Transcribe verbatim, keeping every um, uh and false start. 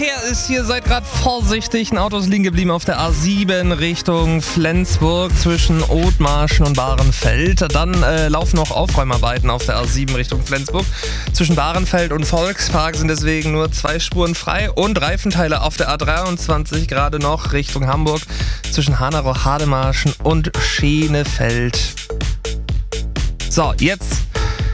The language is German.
Er ist hier, seid gerade vorsichtig. Ein Auto ist liegen geblieben auf der A sieben Richtung Flensburg zwischen Othmarschen und Bahrenfeld. Dann äh, laufen noch Aufräumarbeiten auf der A sieben Richtung Flensburg. Zwischen Bahrenfeld und Volkspark sind deswegen nur zwei Spuren frei. Und Reifenteile auf der A dreiundzwanzig gerade noch Richtung Hamburg zwischen Hanarow, Hademarschen und Schenefeld. So, jetzt